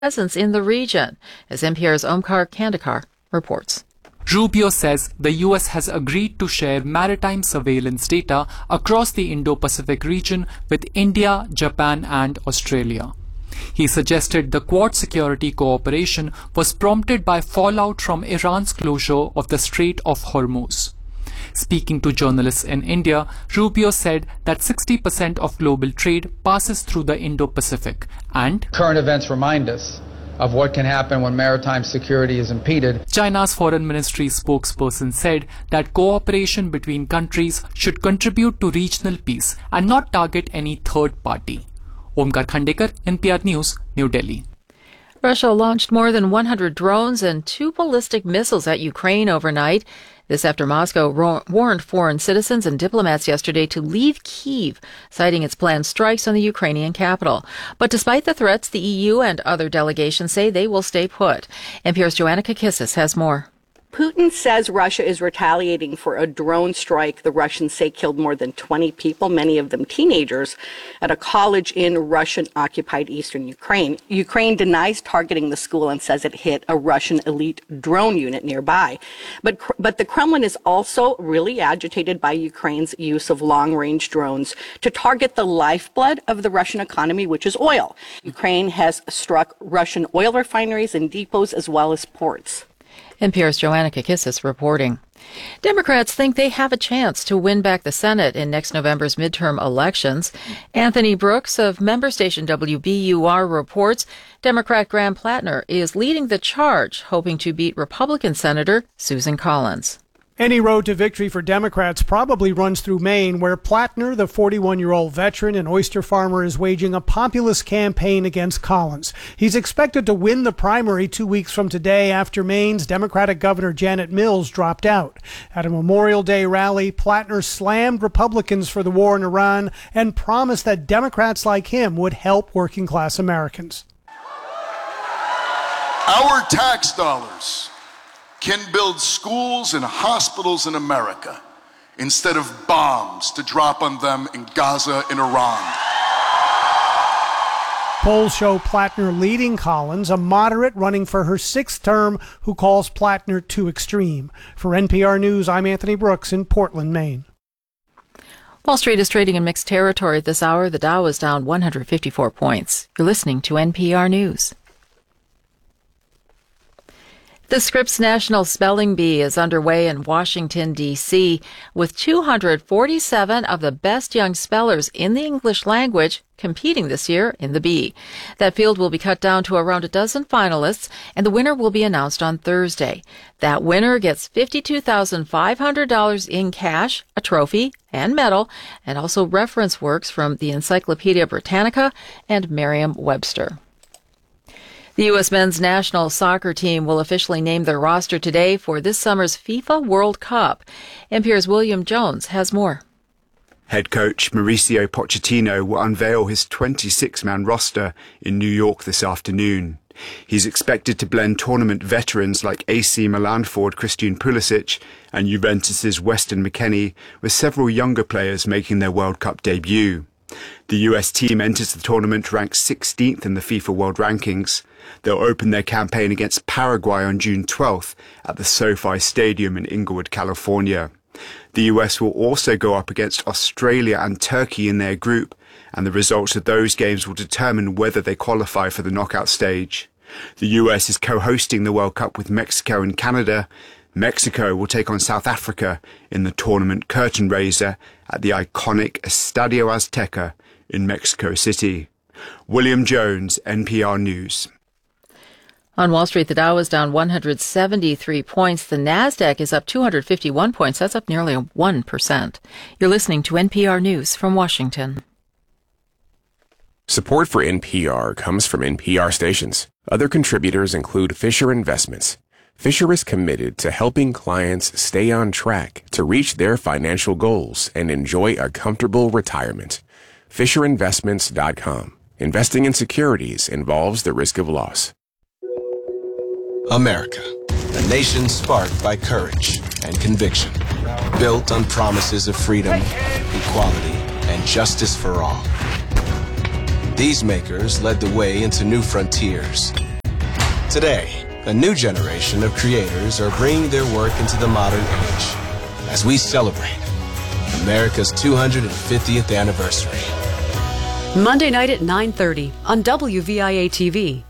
presence in the region, as NPR's Omkar Kandekar reports. Rubio says the U.S. has agreed to share maritime surveillance data across the Indo-Pacific region with India, Japan and Australia. He suggested the Quad security cooperation was prompted by fallout from Iran's closure of the Strait of Hormuz. Speaking to journalists in India, Rubio said that 60% of global trade passes through the Indo-Pacific and current events remind us of what can happen when maritime security is impeded. China's foreign ministry spokesperson said that cooperation between countries should contribute to regional peace and not target any third party. Omkar Kandekar, NPR News, New Delhi. Russia launched more than 100 drones and 2 ballistic missiles at Ukraine overnight. This after Moscow warned foreign citizens and diplomats yesterday to leave Kyiv, citing its planned strikes on the Ukrainian capital. But despite the threats, the EU and other delegations say they will stay put. NPR's Joanna Kakissis has more. Putin says Russia is retaliating for a drone strike the Russians say killed more than 20 people, many of them teenagers, at a college in Russian-occupied eastern Ukraine. Ukraine denies targeting the school and says it hit a Russian elite drone unit nearby. But the Kremlin is also really agitated by Ukraine's use of long-range drones to target the lifeblood of the Russian economy, which is oil. Ukraine has struck Russian oil refineries and depots as well as ports. NPR's Joanna Kakissis reporting. Democrats think they have a chance to win back the Senate in next November's midterm elections. Anthony Brooks of member station WBUR reports Democrat Graham Plattner is leading the charge, hoping to beat Republican Senator Susan Collins. Any road to victory for Democrats probably runs through Maine, where Plattner, the 41-year-old veteran and oyster farmer, is waging a populist campaign against Collins. He's expected to win the primary 2 weeks from today after Maine's Democratic Governor Janet Mills dropped out. At a Memorial Day rally, Plattner slammed Republicans for the war in Iran and promised that Democrats like him would help working-class Americans. Our tax dollars can build schools and hospitals in America instead of bombs to drop on them in Gaza and Iran. Polls show Plattner leading Collins, a moderate running for her 6th term who calls Plattner too extreme. For NPR News, I'm Anthony Brooks in Portland, Maine. Wall Street is trading in mixed territory at this hour. The Dow is down 154 points. You're listening to NPR News. The Scripps National Spelling Bee is underway in Washington, D.C., with 247 of the best young spellers in the English language competing this year in the Bee. That field will be cut down to around a dozen finalists, and the winner will be announced on Thursday. That winner gets $52,500 in cash, a trophy, and medal, and also reference works from the Encyclopedia Britannica and Merriam-Webster. The U.S. men's national soccer team will officially name their roster today for this summer's FIFA World Cup. NPR's William Jones has more. Head coach Mauricio Pochettino will unveil his 26-man roster in New York this afternoon. He's expected to blend tournament veterans like AC Milan forward Christian Pulisic and Juventus's Weston McKennie, with several younger players making their World Cup debut. The US team enters the tournament ranked 16th in the FIFA World Rankings. They'll open their campaign against Paraguay on June 12th at the SoFi Stadium in Inglewood, California. The US will also go up against Australia and Turkey in their group, and the results of those games will determine whether they qualify for the knockout stage. The US is co-hosting the World Cup with Mexico and Canada. Mexico will take on South Africa in the tournament curtain raiser at the iconic Estadio Azteca in Mexico City. William Jones, NPR News. On Wall Street, the Dow is down 173 points. The Nasdaq is up 251 points. That's up nearly 1%. You're listening to NPR News from Washington. Support for NPR comes from NPR stations. Other contributors include Fisher Investments. Fisher is committed to helping clients stay on track to reach their financial goals and enjoy a comfortable retirement. FisherInvestments.com. Investing in securities involves the risk of loss. America, a nation sparked by courage and conviction, built on promises of freedom, equality, and justice for all. These makers led the way into new frontiers, Today, a new generation of creators are bringing their work into the modern age as we celebrate America's 250th anniversary. Monday night at 9:30 on WVIA-TV.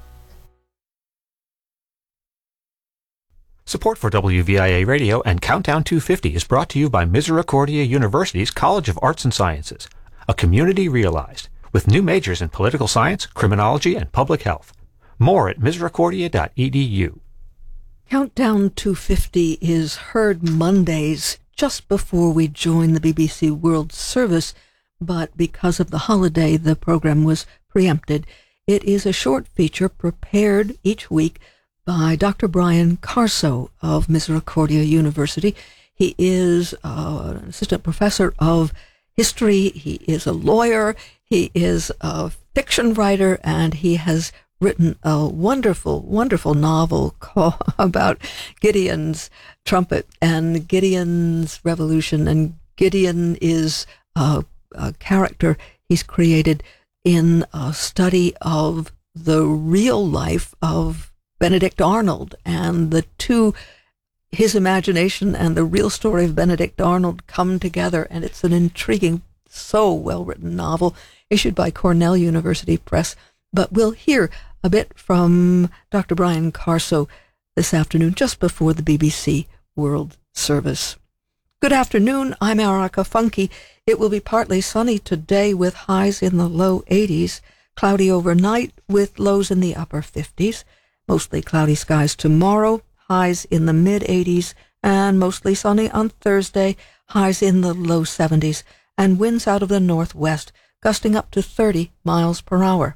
Support for WVIA Radio and Countdown 250 is brought to you by Misericordia University's College of Arts and Sciences, a community realized, with new majors in political science, criminology, and public health. More at misericordia.edu. Countdown 250 is heard Mondays just before we join the BBC World Service, but because of the holiday, the program was preempted. It is a short feature prepared each week by Dr. Brian Carso of Misericordia University. He is an assistant professor of history. He is a lawyer. He is a fiction writer, and he has written a wonderful, wonderful novel about Gideon's trumpet and Gideon's revolution. And Gideon is a character he's created in a study of the real life of Benedict Arnold, and the two, his imagination and the real story of Benedict Arnold, come together, and it's an intriguing, so well-written novel issued by Cornell University Press. But we'll hear a bit from Dr. Brian Carso this afternoon, just before the BBC World Service. Good afternoon, I'm Erica Funke. It will be partly sunny today with highs in the low 80s, cloudy overnight with lows in the upper 50s, mostly cloudy skies tomorrow, highs in the mid-80s, and mostly sunny on Thursday, highs in the low 70s, and winds out of the northwest, gusting up to 30 miles per hour.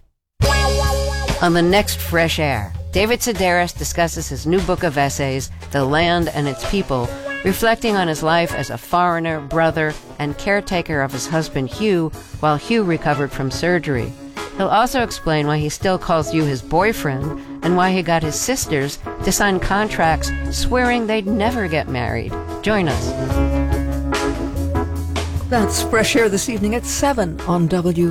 On the next Fresh Air, David Sedaris discusses his new book of essays, The Land and Its People, reflecting on his life as a foreigner, brother, and caretaker of his husband Hugh, while Hugh recovered from surgery. He'll also explain why he still calls you his boyfriend, and why he got his sisters to sign contracts swearing they'd never get married. Join us. That's Fresh Air this evening at 7 on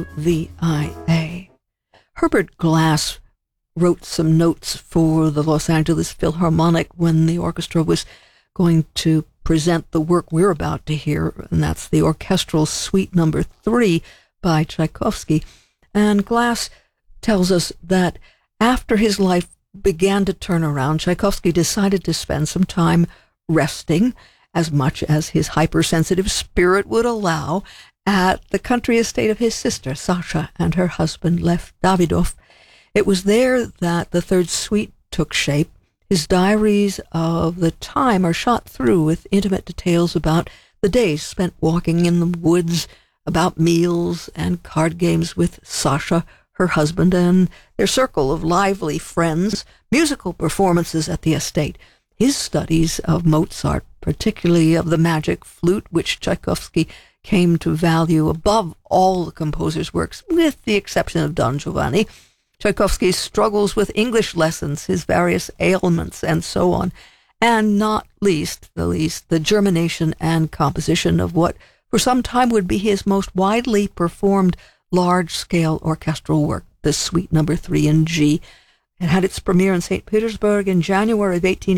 WVIA. Herbert Glass wrote some notes for the Los Angeles Philharmonic when the orchestra was going to present the work we're about to hear, and that's the Orchestral Suite No. 3 by Tchaikovsky. And Glass tells us that after his life began to turn around, Tchaikovsky decided to spend some time resting, as much as his hypersensitive spirit would allow, at the country estate of his sister, Sasha, and her husband, Lev Davidov. It was there that the third suite took shape. His diaries of the time are shot through with intimate details about the days spent walking in the woods, about meals and card games with Sasha, her husband, and their circle of lively friends, musical performances at the estate, his studies of Mozart, particularly of the magic flute, which Tchaikovsky came to value above all the composer's works, with the exception of Don Giovanni, Tchaikovsky's struggles with English lessons, his various ailments, and so on, and not least, the germination and composition of what for some time would be his most widely performed large-scale orchestral work, the Suite No. 3 in G. It had its premiere in St. Petersburg in January of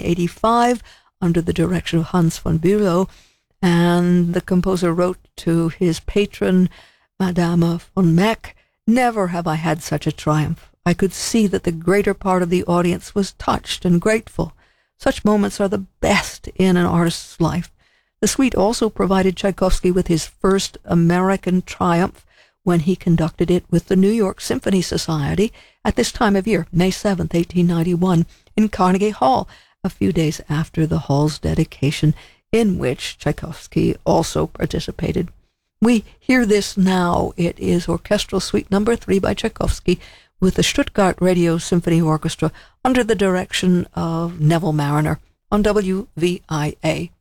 1885 under the direction of Hans von Bülow, and the composer wrote to his patron, Madame von Meck, "Never have I had such a triumph. I could see that the greater part of the audience was touched and grateful. Such moments are the best in an artist's life." The suite also provided Tchaikovsky with his first American triumph when he conducted it with the New York Symphony Society at this time of year, May 7th, 1891, in Carnegie Hall, a few days after the hall's dedication, in which Tchaikovsky also participated. We hear this now. It is Orchestral Suite No. 3 by Tchaikovsky with the Stuttgart Radio Symphony Orchestra under the direction of Neville Marriner on WVIA.